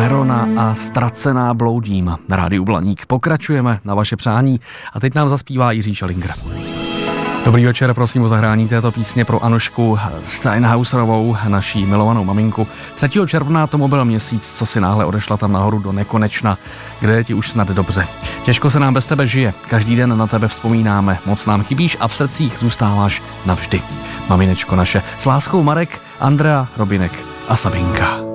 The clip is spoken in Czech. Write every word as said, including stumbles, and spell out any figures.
Verona a Ztracená bloudím. Na rádiu Blaník pokračujeme na vaše přání a teď nám zaspívá Jiří Schellinger. Dobrý večer, prosím o zahrání této písně pro Anušku Steinhauserovou, naší milovanou maminku. třetího června tomu byl měsíc, co si náhle odešla tam nahoru do nekonečna, kde je ti už snad dobře. Těžko se nám bez tebe žije, každý den na tebe vzpomínáme, moc nám chybíš a v srdcích zůstáváš navždy. Maminečko naše, s láskou Marek, Andrea, Robinek a Sabinka.